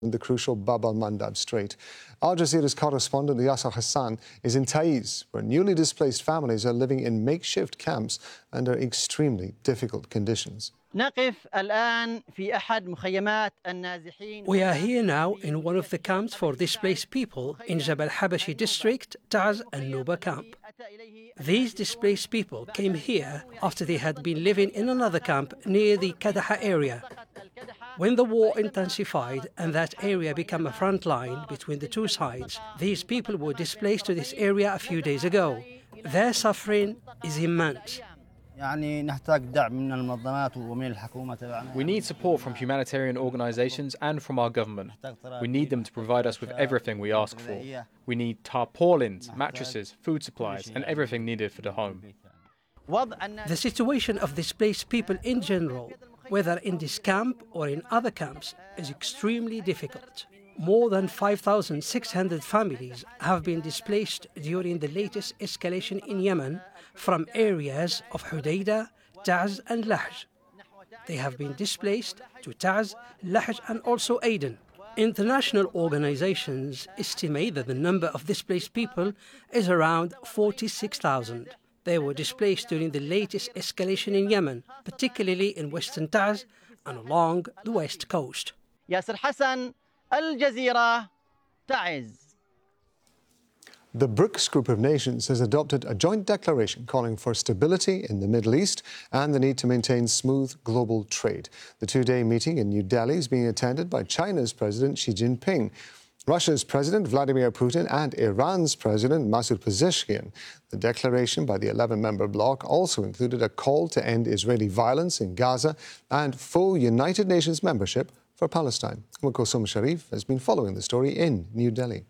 in the crucial Bab al-Mandab Strait. Al Jazeera's correspondent Yasser Hassan is in Taiz, where newly displaced families are living in makeshift camps under extremely difficult conditions. We are here now in one of the camps for displaced people in Jabal Habashi district, Taiz and Nuba camp. These displaced people came here after they had been living in another camp near the Kadaha area. When the war intensified and that area became a front line between the two sides, these people were displaced to this area a few days ago. Their suffering is immense. We need support from humanitarian organisations and from our government. We need them to provide us with everything we ask for. We need tarpaulins, mattresses, food supplies and everything needed for the home. The situation of displaced people in general, whether in this camp or in other camps, is extremely difficult. More than 5,600 families have been displaced during the latest escalation in Yemen from areas of Hudaydah, Taiz and Lahj. They have been displaced to Taiz, Lahj and also Aden. International organizations estimate that the number of displaced people is around 46,000. They were displaced during the latest escalation in Yemen, particularly in western Taiz and along the west coast. Yasser Hassan, Al Jazeera, Taiz. The BRICS group of nations has adopted a joint declaration calling for stability in the Middle East and the need to maintain smooth global trade. The two-day meeting in New Delhi is being attended by China's President Xi Jinping, Russia's President Vladimir Putin and Iran's President Masoud Pezeshkian. The declaration by the 11-member bloc also included a call to end Israeli violence in Gaza and full United Nations membership for Palestine. Kulsum Sharif has been following the story in New Delhi.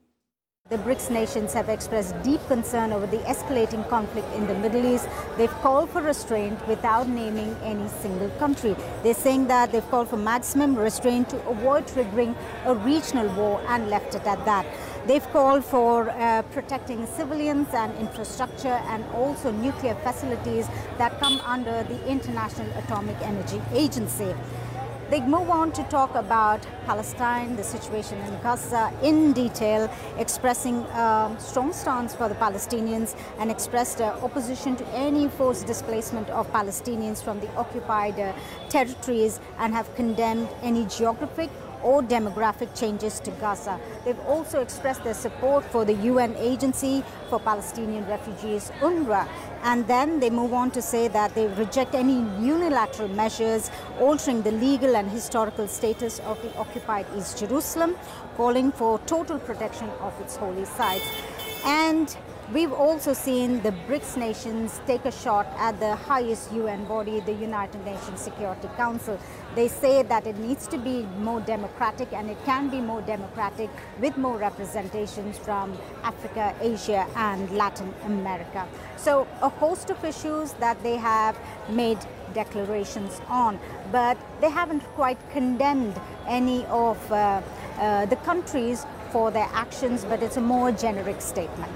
The BRICS nations have expressed deep concern over the escalating conflict in the Middle East. They've called for restraint without naming any single country. They're saying that they've called for maximum restraint to avoid triggering a regional war and left it at that. They've called for protecting civilians and infrastructure and also nuclear facilities that come under the International Atomic Energy Agency. They move on to talk about Palestine, the situation in Gaza in detail, expressing a strong stance for the Palestinians and expressed opposition to any forced displacement of Palestinians from the occupied territories and have condemned any geographic or demographic changes to Gaza. They've also expressed their support for the UN Agency for Palestinian Refugees, UNRWA. And then they move on to say that they reject any unilateral measures altering the legal and historical status of the occupied East Jerusalem, calling for total protection of its holy sites. And we've also seen the BRICS nations take a shot at the highest UN body, the United Nations Security Council. They say that it needs to be more democratic, and it can be more democratic with more representations from Africa, Asia and Latin America. So a host of issues that they have made declarations on, but they haven't quite condemned any of the countries for their actions, but it's a more generic statement.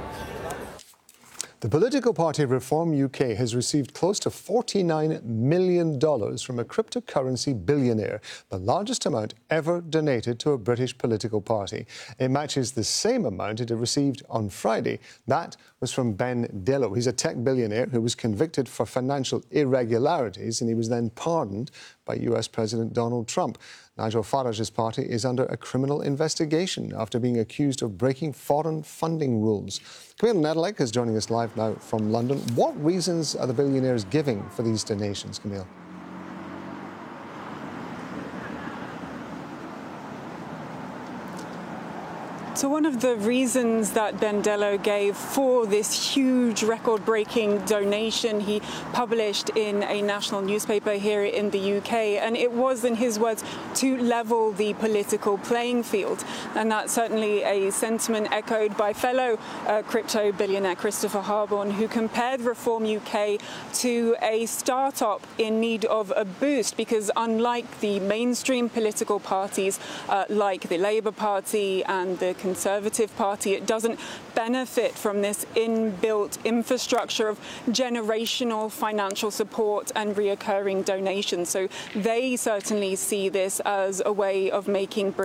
The political party Reform UK has received close to $49 million from a cryptocurrency billionaire, the largest amount ever donated to a British political party. It matches the same amount it received on Friday. That was from Ben Dello. He's a tech billionaire who was convicted for financial irregularities, and he was then pardoned by US President Donald Trump. Nigel Farage's party is under a criminal investigation after being accused of breaking foreign funding rules. Camille Nedelec is joining us live now from London. What reasons are the billionaires giving for these donations, Camille? So one of the reasons that Ben Dello gave for this huge record-breaking donation he published in a national newspaper here in the UK, and it was, in his words, to level the political playing field. And that's certainly a sentiment echoed by fellow crypto billionaire Christopher Harborne, who compared Reform UK to a startup in need of a boost, because unlike the mainstream political parties like the Labour Party and the Conservative Party, it doesn't benefit from this inbuilt infrastructure of generational financial support and reoccurring donations. So they certainly see this as a way of making Britain